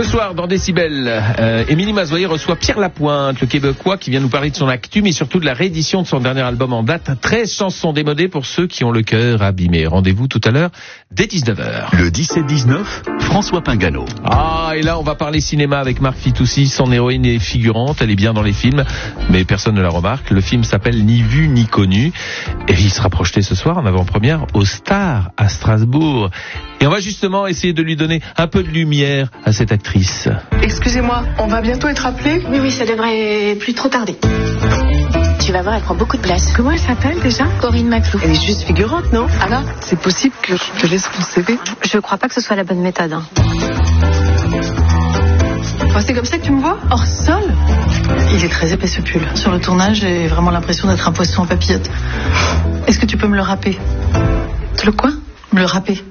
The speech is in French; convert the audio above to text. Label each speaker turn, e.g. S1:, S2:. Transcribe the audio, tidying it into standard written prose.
S1: soir, dans Décibel, Émilie Mazoyer reçoit Pierre Lapointe, le Québécois qui vient nous parler de son actu, mais surtout de la réédition de son dernier album en date. 13 chansons démodées pour ceux qui ont le cœur abîmé. Rendez-vous tout à l'heure, dès 19h.
S2: Le 17-19, François Pingano.
S1: Ah, et là, on va parler cinéma avec Marc Fitoussi. Son héroïne est figurante, elle est bien dans les films, mais personne ne la remarque. Le film s'appelle Ni vu ni connu. Et il sera projeté ce soir en avant-première au Star à Strasbourg. Et on va justement essayer de lui donner un peu de lumière à cette actrice.
S3: Excusez-moi, on va bientôt être appelé ?
S4: Oui, ça devrait plus trop tarder. Tu vas voir, elle prend beaucoup de place.
S3: Comment elle s'appelle déjà ?
S4: Corinne Maclou.
S3: Elle est juste figurante, non ? Alors, c'est possible que je te laisse mon CV ?
S4: Je crois pas que ce soit la bonne méthode.
S3: C'est comme ça que tu me vois ? Hors sol ? Il est très épais ce pull. Sur le tournage, j'ai vraiment l'impression d'être un poisson en papillote. Est-ce que tu peux me le râper ? Le quoi ? Me le râper.